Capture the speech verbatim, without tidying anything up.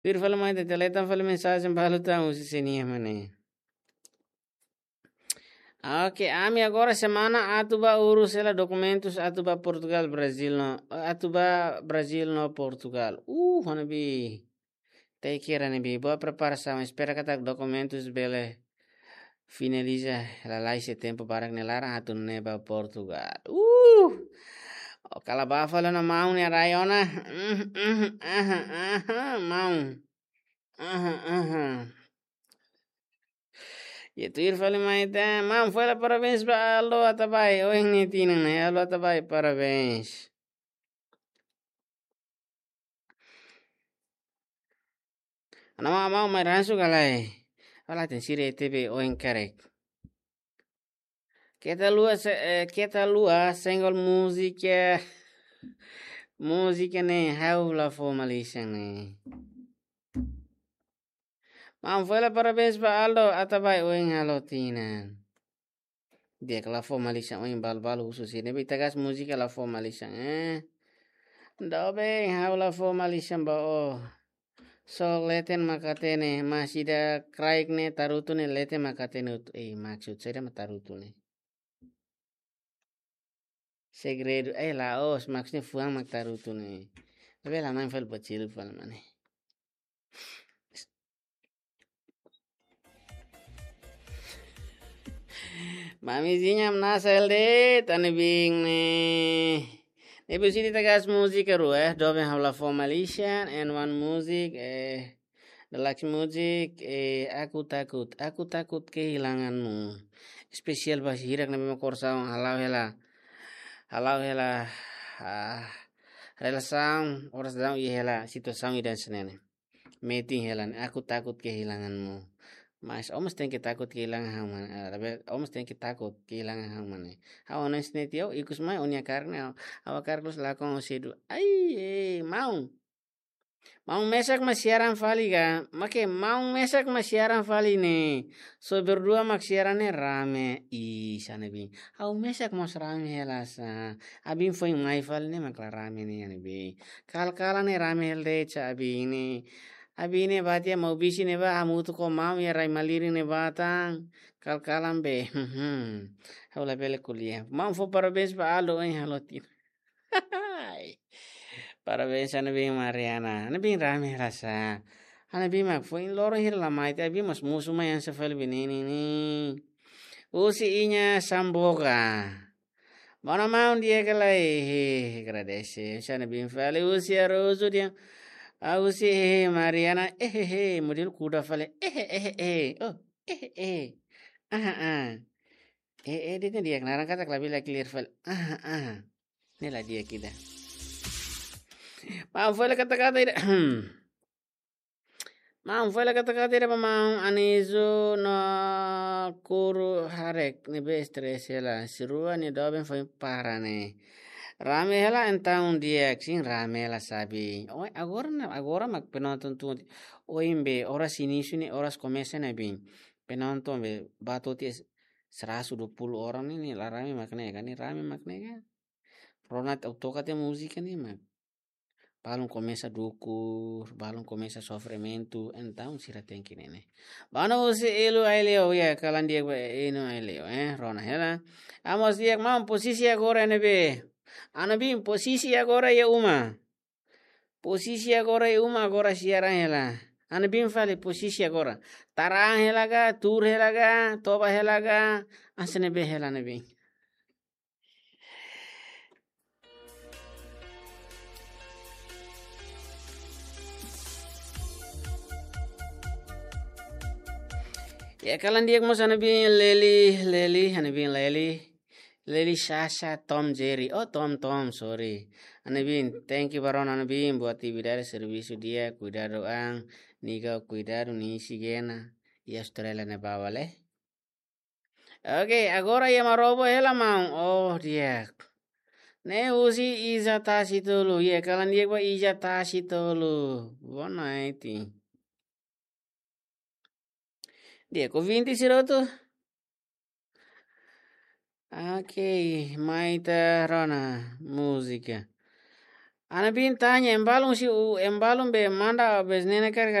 Bir film aí teletan film mensagem baluta usi sini mane. Ok, ami agora semana atuba urus ela documentos atuba Portugal Brasil no atuba Brasil no Portugal. Uh, hanabi. Take care hanabi. Boa preparação. Espera que tak documentos bele finaliza ela lá esse tempo para que nelara atun neba Portugal. Uh! O kalaba fala na mão ne raiona. Mhm, mhm, aha, aha, mão. Aha, aha. Ya tu ir fale mai ta mam fala parabéns ba allo atabai o ini tinang na allo atabai parabéns. Ana ma ma mai ransu galai. Wala ten sire tebe o inkarek. Kita lua se eh, kita lua single música música ne haula formalisang ne. Mam fala parabéns ba allo atabai o in allo tinan. Dia kala formalisang o in bal-bal khusus ini bitagas musika la formalisang eh. Dobe haula formalisang ba oh. So leten makatene masida kraik ne tarutu ne lete makatene ut eh maksud saya mah tarutu ne. Segredo eh laos maksudnya fuang mak tarutu ne. Tapi lah main fal bacil fal mane. Mami zinya mnasel de tane bing ne. Ibu sini tagas musik ru eh dobe habla formalishan and one music eh deluxe music eh aku takut aku takut kehilanganmu. Spesial bahasa hirak nabi makorsaung halau hela halau hela ah hela sang oras daun i hela situação dan senene. Meeting helan aku takut kehilanganmu. Mas almost tem que takut kehilangan haman. Tapi almost tem que takut kehilangan haman. Hawa nes netio ikus mai onya karne awa karlos lakon osedu. Ai eh mau. Mau mesak mas siaran fali ga. Make mau mesak mas siaran fali ne. So berdua mak siarannya rame. Ih sana bing. Au mesak mas rame helasa. Abin foi mai fali ne mak rame ne yani bing. Kal kala ne rame helde cha abin ne. Abine batia mau bisi ne ba amutu ko mau ya rai maliri ne batang kal kalam be hmm haula bele kuliah mau fo parabéns ba alo en halotin parabéns ana bing Mariana ana bing rame rasa ana bing mak fo in loro hir la mai ta bing mas musu mai an sefel binini ni usi inya samboga mana mau dia kelai agradece sana bing fale usi arozu dia Aku sih hehe Mariana eh hehe model kuda fale eh eh eh oh eh eh ah ah eh eh dia dia kenarang kata lebih lagi clear file ah ah ini lah dia kita mau file kata-kata tidak mau file kata-kata tidak mau anizu no kuru harek ni be stress lah seruan ni doben file parah nih Rame hela então dia sim rame ela sabe. Oi, agora não, agora mak penonton tu. Oi imbe horas início ni horas começa na bem. Penonton be bato ties seratus dua puluh orang ini lah rame makne kan ini rame makne kan. Ronat autoka te música ni mak. Balon começa dukur, balon começa sofrimento, então sira tem que nene. Bano usi elu aileo ya kalan dia eno aileo eh rona hela. Amos dia mau posisi agora nebe. Ana bim posisi agora ya uma. Posisi agora ya uma agora siaran hela. Ana bim fale posisi agora. Tarang hela ga, tur hela ga, toba hela ga, asne be hela na bim. Ya kalan dia mo sana bim leli leli ana bim leli. Leli Sasha Tom Jerry. Oh Tom Tom sorry. Anabin, thank you baron anabin buat ibidar servisu dia cuidado ang niga cuidado ni sigena y Australia ne bawale. Okay, agora ya marobo hela mau. Oh dia. Ne usi iza tasi tolu. Ya kalan dia gua iza tasi tolu. Bona iti. Dia ko vinte siroto. Okay, maita rona música. Ana bin tanya embalung si u embalung be manda besnene kar